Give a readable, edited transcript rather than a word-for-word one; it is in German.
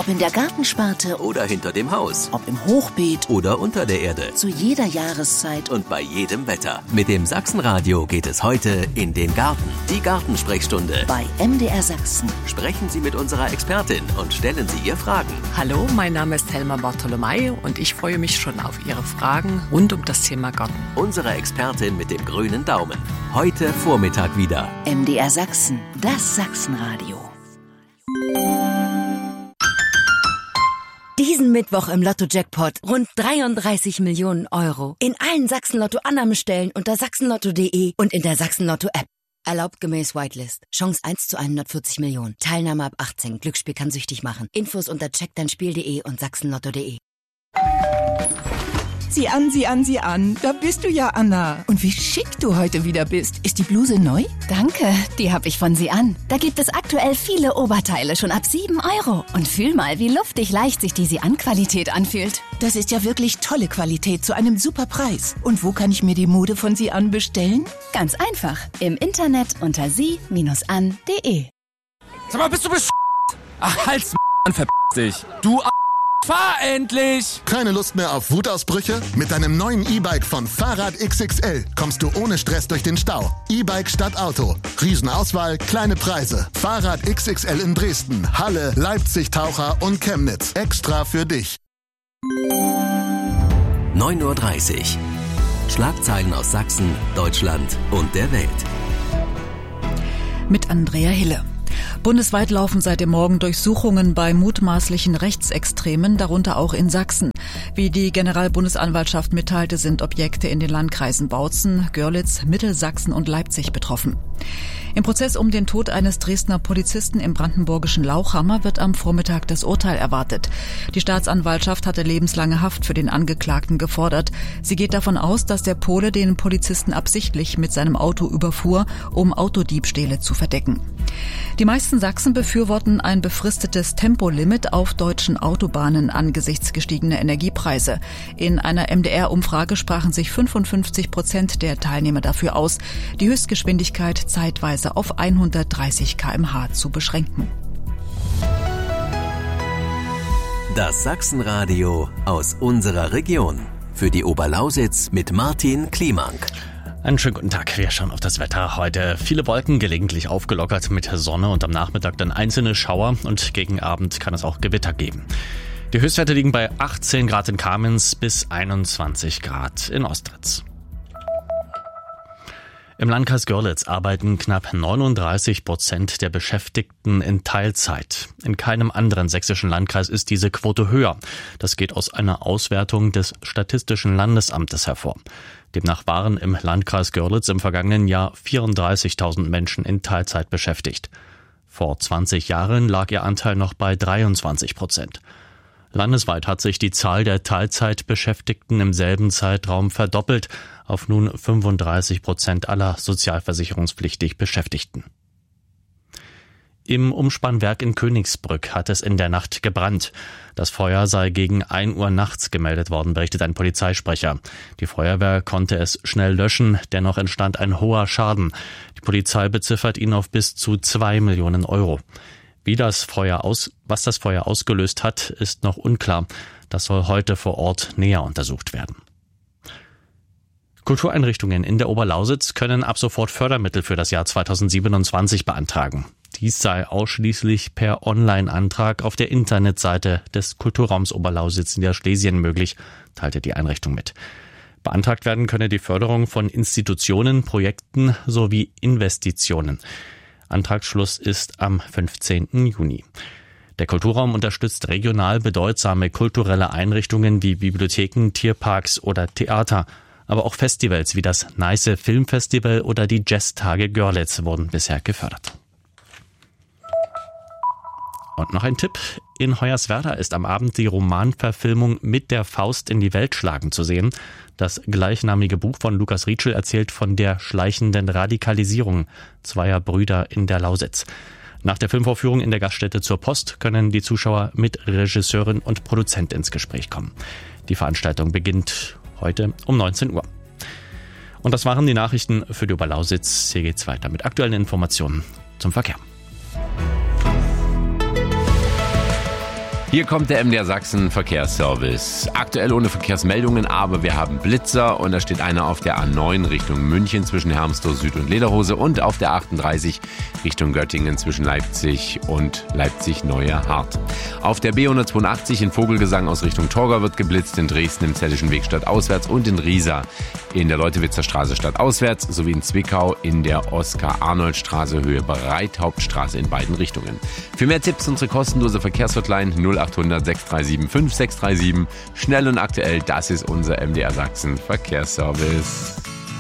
Ob in der Gartensparte oder hinter dem Haus. Ob im Hochbeet oder unter der Erde. Zu jeder Jahreszeit und bei jedem Wetter. Mit dem Sachsenradio geht es heute in den Garten. Die Gartensprechstunde. Bei MDR Sachsen. Sprechen Sie mit unserer Expertin und stellen Sie ihr Fragen. Hallo, mein Name ist Helma Bartolomei und ich freue mich schon auf Ihre Fragen rund um das Thema Garten. Unsere Expertin mit dem grünen Daumen. Heute Vormittag wieder. MDR Sachsen, das Sachsenradio. Diesen Mittwoch im Lotto-Jackpot rund 33 Millionen Euro. In allen Sachsen-Lotto-Annahmestellen unter sachsenlotto.de und in der Sachsen-Lotto-App. Erlaubt gemäß Whitelist. Chance 1 zu 140 Millionen. Teilnahme ab 18. Glücksspiel kann süchtig machen. Infos unter checkdeinspiel.de und sachsenlotto.de. Sieh an. Da bist du ja, Anna. Und wie schick du heute wieder bist. Ist die Bluse neu? Danke, die habe ich von Sie an. Da gibt es aktuell viele Oberteile schon ab 7 Euro. Und fühl mal, wie luftig leicht sich die Sie-an-Qualität anfühlt. Das ist ja wirklich tolle Qualität zu einem super Preis. Und wo kann ich mir die Mode von Sie an bestellen? Ganz einfach. Im Internet unter sie-an.de. Sag mal, bist du Ach, halt's, verpiss dich. Du fahr endlich! Keine Lust mehr auf Wutausbrüche? Mit deinem neuen E-Bike von Fahrrad XXL kommst du ohne Stress durch den Stau. E-Bike statt Auto. Riesenauswahl, kleine Preise. Fahrrad XXL in Dresden, Halle, Leipzig, Taucher und Chemnitz. Extra für dich. 9:30 Uhr. Schlagzeilen aus Sachsen, Deutschland und der Welt. Mit Andrea Hille. Bundesweit laufen seit dem Morgen Durchsuchungen bei mutmaßlichen Rechtsextremen, darunter auch in Sachsen. Wie die Generalbundesanwaltschaft mitteilte, sind Objekte in den Landkreisen Bautzen, Görlitz, Mittelsachsen und Leipzig betroffen. Im Prozess um den Tod eines Dresdner Polizisten im brandenburgischen Lauchhammer wird am Vormittag das Urteil erwartet. Die Staatsanwaltschaft hatte lebenslange Haft für den Angeklagten gefordert. Sie geht davon aus, dass der Pole den Polizisten absichtlich mit seinem Auto überfuhr, um Autodiebstähle zu verdecken. Die meisten Sachsen befürworten ein befristetes Tempolimit auf deutschen Autobahnen angesichts gestiegener Energiepreise. In einer MDR-Umfrage sprachen sich 55% der Teilnehmer dafür aus, die Höchstgeschwindigkeit zeitweise auf 130 km/h zu beschränken. Das Sachsenradio aus unserer Region. Für die Oberlausitz mit Martin Kliemank. Einen schönen guten Tag. Wir schauen auf das Wetter heute. Viele Wolken, gelegentlich aufgelockert mit Sonne und am Nachmittag dann einzelne Schauer und gegen Abend kann es auch Gewitter geben. Die Höchstwerte liegen bei 18 Grad in Kamenz bis 21 Grad in Ostritz. Im Landkreis Görlitz arbeiten knapp 39% der Beschäftigten in Teilzeit. In keinem anderen sächsischen Landkreis ist diese Quote höher. Das geht aus einer Auswertung des Statistischen Landesamtes hervor. Demnach waren im Landkreis Görlitz im vergangenen Jahr 34.000 Menschen in Teilzeit beschäftigt. Vor 20 Jahren lag ihr Anteil noch bei 23%. Landesweit hat sich die Zahl der Teilzeitbeschäftigten im selben Zeitraum verdoppelt auf nun 35% aller sozialversicherungspflichtig Beschäftigten. Im Umspannwerk in Königsbrück hat es in der Nacht gebrannt. Das Feuer sei gegen 1 Uhr nachts gemeldet worden, berichtet ein Polizeisprecher. Die Feuerwehr konnte es schnell löschen, dennoch entstand ein hoher Schaden. Die Polizei beziffert ihn auf bis zu 2 Millionen Euro. Was das Feuer ausgelöst hat, ist noch unklar. Das soll heute vor Ort näher untersucht werden. Kultureinrichtungen in der Oberlausitz können ab sofort Fördermittel für das Jahr 2027 beantragen. Dies sei ausschließlich per Online-Antrag auf der Internetseite des Kulturraums Oberlausitz Niederschlesien möglich, teilte die Einrichtung mit. Beantragt werden könne die Förderung von Institutionen, Projekten sowie Investitionen. Antragsschluss ist am 15. Juni. Der Kulturraum unterstützt regional bedeutsame kulturelle Einrichtungen wie Bibliotheken, Tierparks oder Theater. Aber auch Festivals wie das Neiße Filmfestival oder die Jazztage Görlitz wurden bisher gefördert. Und noch ein Tipp. In Hoyerswerda ist am Abend die Romanverfilmung Mit der Faust in die Welt schlagen zu sehen. Das gleichnamige Buch von Lukas Rietschel erzählt von der schleichenden Radikalisierung zweier Brüder in der Lausitz. Nach der Filmvorführung in der Gaststätte zur Post können die Zuschauer mit Regisseurin und Produzent ins Gespräch kommen. Die Veranstaltung beginnt heute um 19 Uhr. Und das waren die Nachrichten für die Oberlausitz. Hier geht's weiter mit aktuellen Informationen zum Verkehr. Hier kommt der MDR Sachsen Verkehrsservice. Aktuell ohne Verkehrsmeldungen, aber wir haben Blitzer und da steht einer auf der A9 Richtung München zwischen Hermsdorf Süd und Lederhose und auf der 38 Richtung Göttingen zwischen Leipzig und Leipzig-Neue Hart. Auf der B182 in Vogelgesang aus Richtung Torgau wird geblitzt, in Dresden im Zellischen Weg stadtauswärts und in Riesa in der Leutewitzer Straße stadtauswärts sowie in Zwickau in der Oskar-Arnold-Straße Höhe Breithauptstraße in beiden Richtungen. Für mehr Tipps unsere kostenlose Verkehrshotline 0800 637 5637. Schnell und aktuell, das ist unser MDR Sachsen Verkehrsservice.